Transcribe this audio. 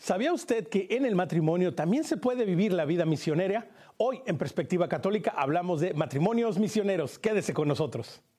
¿Sabía usted que en el matrimonio también se puede vivir la vida misionera? Hoy, en Perspectiva Católica, hablamos de matrimonios misioneros. Quédese con nosotros.